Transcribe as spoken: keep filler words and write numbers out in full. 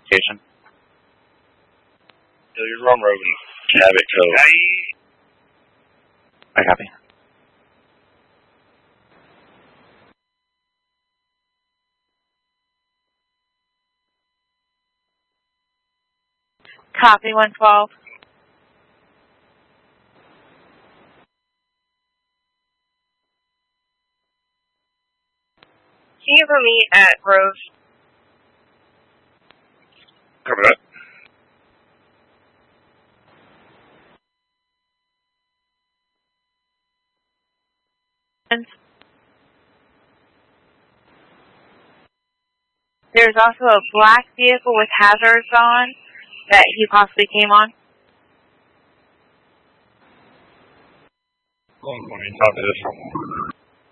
Location. Hilliard Run Road and Cabot Cove. I copy. Copy, one twelve. Can you ever meet at Rose? Cover that. There's also a black vehicle with hazards on that he possibly came on. One point, copy this.